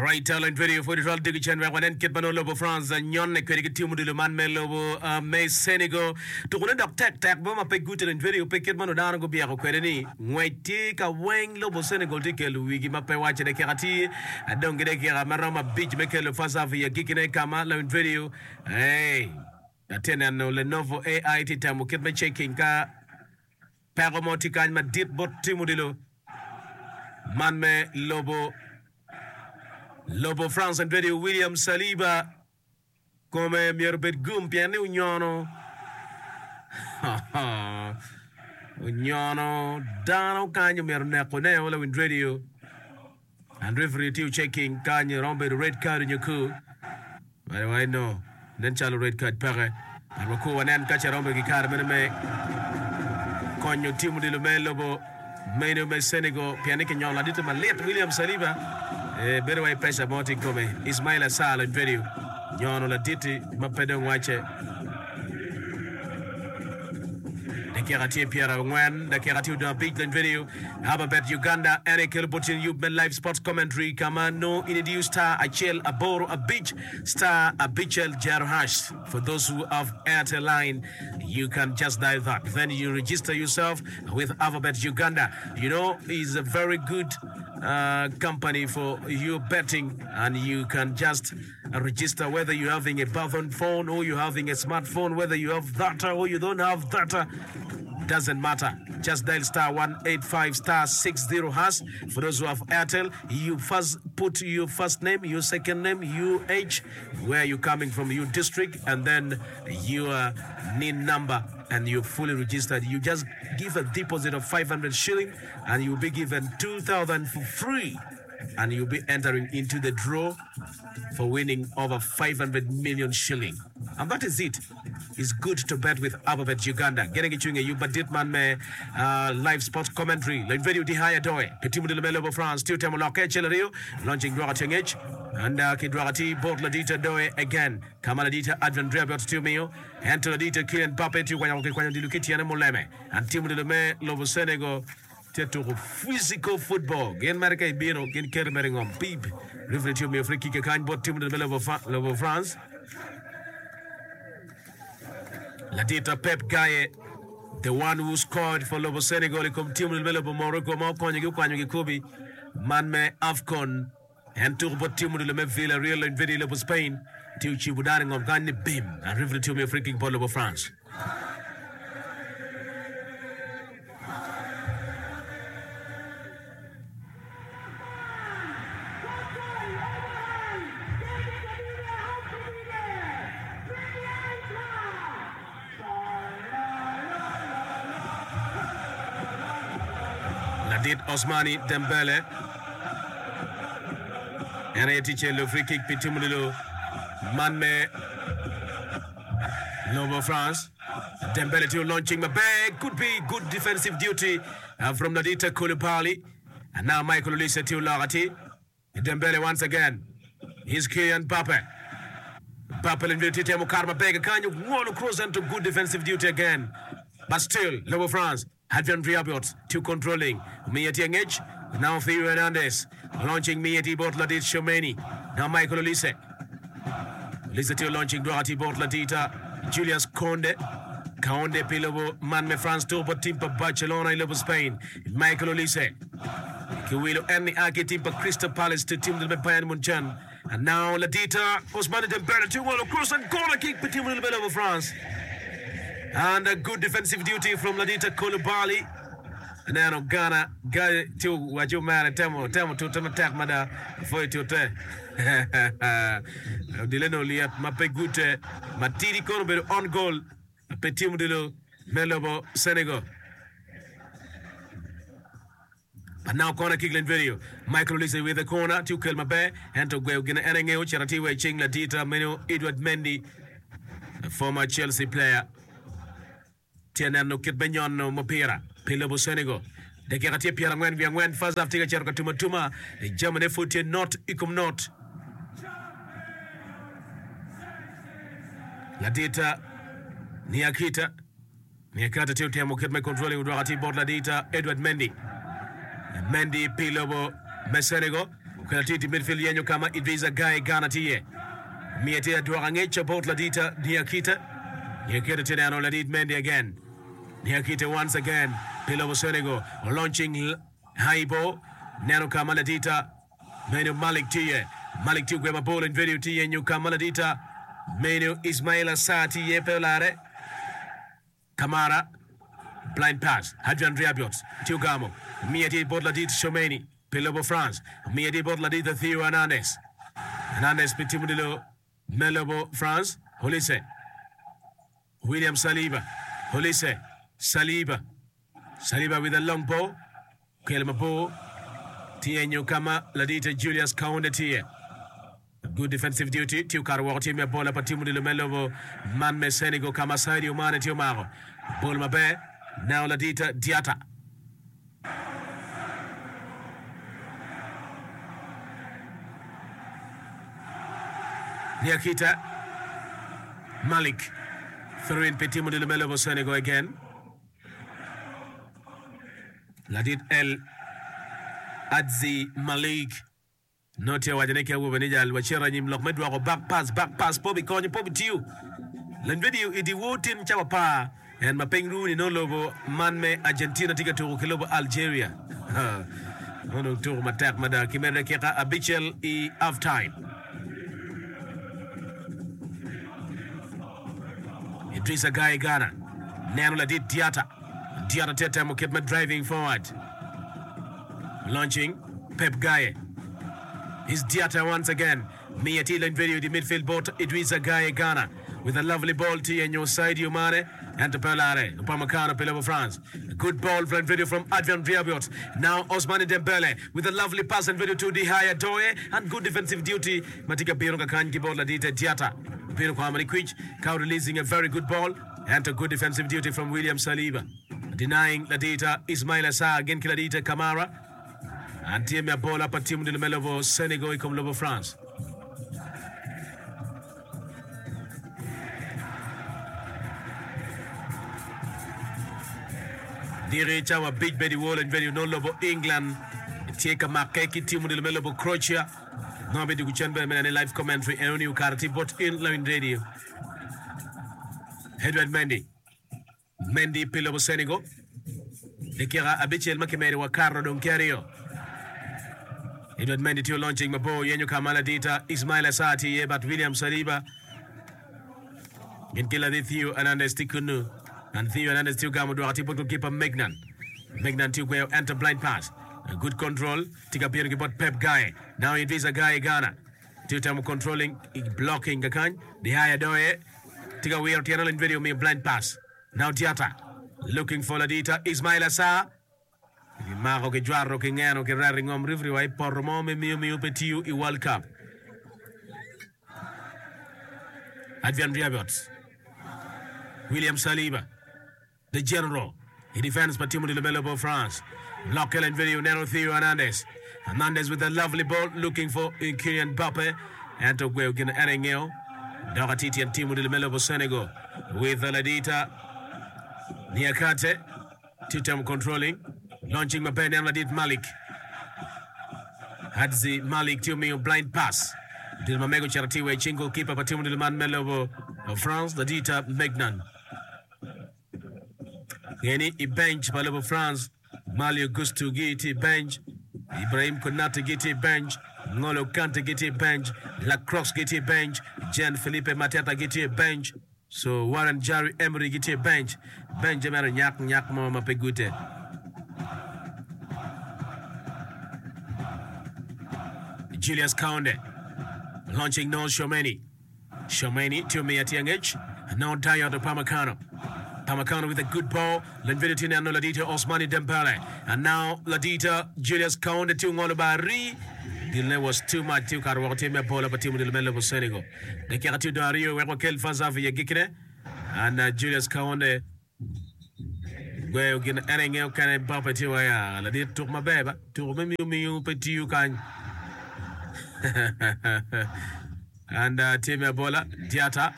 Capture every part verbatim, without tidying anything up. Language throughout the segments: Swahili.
Right, talent video for the Real Digital Wanen Kit Banolobo France and Yon Nekrik Timu de Man Melobo, May Senegal. To one of tech tech, Boma Pay good and video pick it Manodano go be a querini. Wait, take a wang Lobo Senegal ticket, we give up a watch the Karati. I don't get a Marama beach maker of Fasavi, a Kikine Kamala in video. Hey, a ten and no Lenovo A I Titamu keep me checking car. Paramotica and my deep bot Timudilo. Man me Lobo. Lobo France and video William Saliba come Mierbet Gumpiane Uniono Uniono Dano Canyo Mernecone all in radio and referee two checking Canyo Rombe the red card in your coup. But I know then chalo red card pere and Mako and then catch a Rombe Carmen Conyo Timu de Lobo Meno me Senegal Pianic and Yon Ladita late William Saliba. Better way pressure mounting come Ismail Assal in video. Nyono la titi mapedong wache. The Kerati Pierre Ngwan, the Kerati do beat in video. How about Uganda? Eric Elbotin, you've been live sports commentary. Come no in star Achel Aboro a beach star Abichel Jarhash. For those who have Airtel line, you can just dial that. Then you register yourself with Alphabet Uganda. You know, it's a very good uh, company for you betting, and you can just uh, register whether you're having a button phone or you're having a smartphone, whether you have data or you don't have data. Doesn't matter. Just dial star one eight five star six zero hash. For those who have Airtel, you first put your first name, your second name, U H, where you're coming from, your district, and then your uh, N I N number, and you're fully registered. You just give a deposit of five hundred shilling, and you'll be given two thousand for free, and you'll be entering into the draw for winning over five hundred million shilling. And that is it. It's good to bet with Alphabet Uganda. Getting it you but did man me uh, live sports commentary. Like video di haya doe. Petimu de Melo France. Two time lock Rio. Launching Dwarati H. And uh Kidwarati Bort Ladita doe again. Kamaladita Advan Drabot to me. And to Ladita Kian Pape to Wayan Dilukiti and Moleme. And Timu de Me Lobo Senegal. Teto physical football. Gen America Bino, Gen Kermering on Beep. Referee to me a free kick a kind bot Timu de Melo France. Ladita Pep Gaye, the one who scored for Lobo Senegal, come team will Lobo Morocco, Maukonyu, Kwanyu Kubi, Manme Afcon, and Turbo Timu de Lemeville, real and very Lobo Spain, Tuchi Budaring of Gani Bim, and River to me a freaking ball Lobo France. Did Osmani Dembele and a teacher le free kick Pitumulilo Manme Lobo France. Dembele to launching my bag could be good defensive duty uh, from Nadita Koulibaly, and now Michael Olise to Larati. Dembele once again. He's Kylian Mbappe. Mbappe in the Temo Karma Bega. Can you want to cross into good defensive duty again? But still, Lobo France. Adrian Riabiot, too controlling. Mieti Engage, now Theo Hernandez. Launching Mieti Botladit Shomeni. Now Michael Olise. Olise to launching Duati Botladita. Julius Conde. Conde Pilobo, Manme France, Turbo Timpa Barcelona, Lobo Spain. Michael Olise. Kiwilo Emi Aki Timpa Crystal Palace to Tim de Bayern Munchan. And now Ladita, Osmani Dembele, two one across and corner kick between Tim de France. And a good defensive duty from Ladita Koulibaly. And then Ghana, guy to what you man, Temo, Temo to turn attack, Mada, for it to tell. Dileno Liat, Mape Gute, Matidi Korbe on goal, Petit Mudilo, Melobo, Senegal. But now corner kick in video. Michael Olise with the corner to Kelmabe, and to go Gina Erengeo, Charatiwe, Ching Ladita, Meno, Edward Mendy, a former Chelsea player. Tianano Kit Benyon no Mopira, Pilobo Senegal. The Kerati Pierre Ngwen Viangwen, first after Cherka Tumatuma, a German effort not, Icum not. Ladita, Niakita, Niakata Temo Kit me controlling Duati Bot Ladita, Edward Mendy. Mendy Pilobo Senegal. Ukatiti midfield yenyu kama Idrissa Gueye Ghana tiye. Miete Dwarangecha both Ladita Niakita. Niakita Tinano Ladit Mendy again. Niakita once again. Below Senegal. Launching high ball. Nano kama Ladita. Menu Malik tiye. Malik tiye gwema ball in video tiye nyu kama Ladita. Menu Ismaila Sarr tiye pelare. Kamara. Blind pass. Hadjan Rabiot. Tiugamo. Miete both Ladita Shomeni. Below France. Miete both Ladita Theo Hernandez. Hernandez Pitimudilo. Melobo France, Olise. William Saliba, Olise, Saliba. Saliba with a long ball. Kelmapo. Tienyo Kama, Ladita Julius Kaunde Tie. Good defensive duty. Tiu Karwa Timia Bola Patimu de Melobo. Man me Senegal Kama Saidi Umane Tiomaro. Ball Mabe. Now Ladita Diata. Niakita Malik through in Petimu de Melobo Senegal again. Ladit El Adzi Malik. Notia wajaneke ubenija alwachera nyim lok medwa ko back pass back pass pobi konye pobi tiu. Len video idi wotin chawa pa and mapeng runi no lobo manme Argentina tika to kilobo Algeria. Ono to matak mada kimere keka abichel e half time. Idrissa Gueye Ghana. Nano Ladit Diata. Diata Teta Moketma driving forward. Launching. Pep Gueye. It's Diata once again. Miatila in video the midfield bot Idrissa Gueye Ghana. With a lovely ball to your side, Umane. And to Pelare. Upamecano, Pelobo France. A good ball from video from Adrian Rabiot. Now Ousmane Dembele. With a lovely pass and video to Dihaya Doye. And good defensive duty. Matika Bironga Kanji ball Ladita Diata. Pino Kwamani Quich, Cow releasing a very good ball and a good defensive duty from William Saliba. Denying Ladita Ismaila Sarr again Ladita Kamara. And Timia Bola Patim de Melovo Senegal comme Lobo France. Dire Chawa big Betty Wall and very no Lobo England. Take a Makeki Timu de Melovo Croatia. No be du chamber men live commentary and only Karati but in line radio. Edward Mendy. Mendy Pilobo Senegal. Lekera Abichel Makemere wa Carlo Doncario. Edward Mendy to launching Mabo Yenyu Kamala Dita Ismaila Sarr but William Saliba. In Kila Theo Hernandez Tikunu. And Theo Hernandez to Gamudu Atipo to keep a Megnan. Megnan to go enter blind pass. A good control. Tika Pierre bot Pep Gueye. Now it is a Gueye Ghana. Two-time controlling, blocking Gakan. The higher doye. Tika wear Tianal in video me blind pass. Now Diata. Looking for Ladita. Ismaila Sarr. Maro ke Juaro ke Ngano ke Raringom Rivri wa Pormo me miu miu petiu i World Cup. Adrian Rabiot. William Saliba. The general. He defends Patimu de Melobo France. Local and video, Nano Theo Hernandez. Hernandez with a lovely ball, looking for Kylian Mbappe. And to go again, Erengel. Doratiti and Timu de Melobo Senegal. With Ladita Niakate. Two-time controlling. Launching Mbappe and Ladit Malik. Hadzi Malik to me blind pass. Dilmamego Charatiwe Chingo, keeper Patimu de Melobo of France. Ladita Megnan. Any bench, Malobo France. Mario Gusto Giti bench, Ibrahim Konate Giti bench, Ngolo Kante Giti bench, Lacroix Giti bench, Jean Philippe Mateta Giti bench, so Warren Jerry Emery Giti bench, Benjamin Nyak Nyak Mama Pegute. Julius Kaunde launching no Shomeni. Shomeni to me at young age, and now Daya to Upamecano. Upamecano with a good ball. Lenvidity and Ladita Ousmane Dembele. And now Ladita Julius Kaunde to Ngolobari. The was too much to Carwa Timmy Bola Patimu de Melobo Senegal. The Keratu Dario Wekel Fazavi Gikine and Julius Kaunde. Well, get Erengel can I bump it to I Ladit took my baby to me you put you can. And uh, Timmy Bola Diata.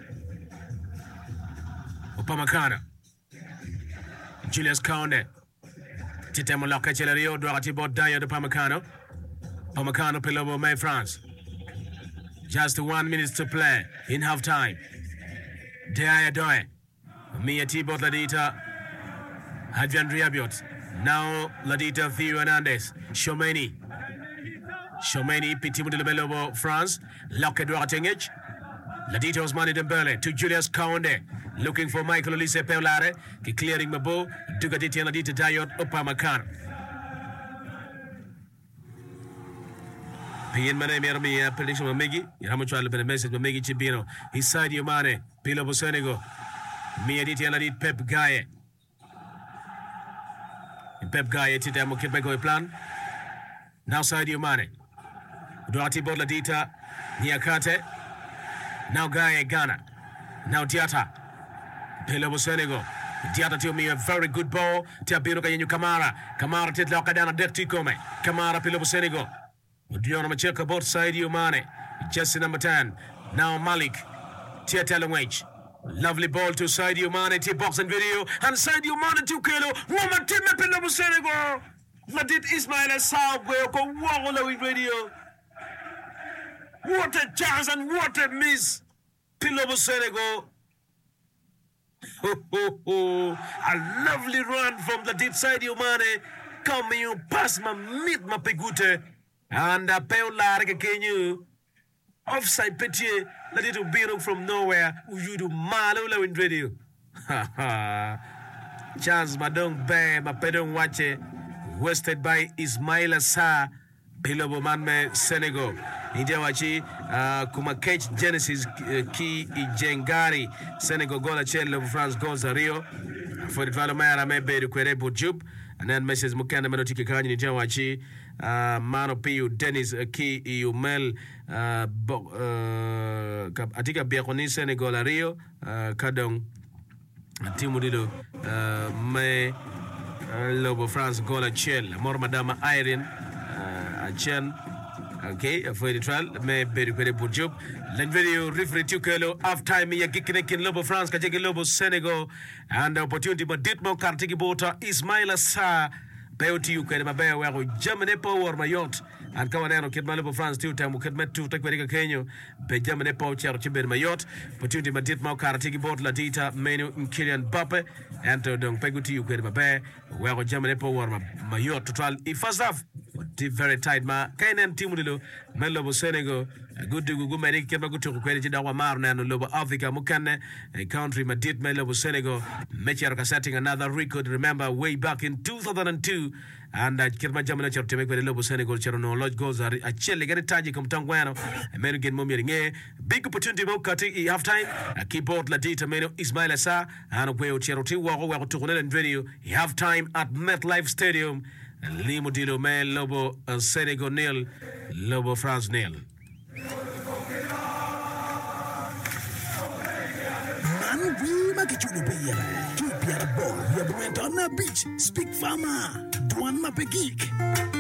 Upamecano. Julius Kaunde. Titemo Loka Chelerio, Dorati Bodayo de Pamecano. Pamecano Pilobo May France. Just one minute to play in half time. Deaya Doe. Mia Tibot Ladita. Adrian Riabiot. Now Ladita Theo Hernandez. Shomeni. Shomeni Pitimo de Belobo France. Loka Duatengich. Ladita Osmani Dembele to Julius Kaonde. Looking for Michael Olise Peolare. Clearing Mabo. Dugatiti and Ladita Dayot Upamakan. Pian Mane Mermia, prediction of Migi. Yamachual been a message of Migi Chibino. His side Yomane. Pilo Bosenego. Mia Diti and Ladit Pep Gaye. Pep Gaye Titamo Kipego plan. Now side Yomane. Duati Bodladita. Niakate. Now Gaye Ghana. Now Diata. Pilo Bosenego. Diata to me a very good ball. Tiabino Kayu Kamara. Kamara Titlokadana Dektikome. Kamara Pilo Bosenego. Diona Macheka both side Yomane. Jesse number ten. Now Malik. Tia Telewage. Lovely ball to side Yomane. Tia box and video. And side Yomane to Kelo. Woman Tim Pilo Senegal. Ladit Ismail Sabwe. Wawolo in radio. What a chance and what a miss. Pilo Senegal. Ho, ho, ho. A lovely run from the deep side Yomane. Coming you past my meet my pegute. And a pale large Kenyu. Offside pitié. Let it be from nowhere. You do malo in radio. Ha ha. Chance Madong Bay, my pedon watch it. Wasted by Ismail Assar. Pilobo Manme Senegal. Injawachi Kumakech Genesis Ki Ijengari. Senegal goal at Chelo France goals a Rio. For the Valamara Mebe to Querebo Jup. And then Missus Mukanda Menotiki Kanye Injawachi. Uh, Mano Piu Dennis uh, Ki Iumel uh, bo, uh, Atika Biakoni Senegal a Rio uh, Kadong Timudido uh, Me uh, Lobo France Gola Chel Mormadama Irene uh, Achen okay for the trial me beri kwere Burjub len video referee Tukelo half time ya Gikinekin Lobo France Kajeki Lobo Senegal and opportunity but Ditmo Kartiki Bota Ismail Assar Beauty you can be aware of Germany power my yacht and come on kid Malibu France two time we could met two take Kenya be Germany power chimber my yacht opportunity ma dit mau karatiki bot la dita menu Kylian Mbappe and to don't peguti you can be where Germany power my yacht total if first half very tight ma kainen timudilo Melobo Senegal good do go medic kema go to kweli dawa marna no lobo Africa mukane a country madit Melobo Senegal mechi setting another record remember way back in two thousand two and uh, kirma jamana chero teme kweli Lobo Senegal chero no lodge goals are a chelle gari taji kumtangwano American momi nge big opportunity mo kati half time a keyboard la dita meno Ismail Assar and kweo chero ti wa wa to kunela video half time at MetLife Stadium Limo Dilo Mel Lobo uh, Senegal nil Lobo France nil. Man, we make it to the beer. Keep your ball. You're on the beach. Speak farmer. Do one map a geek.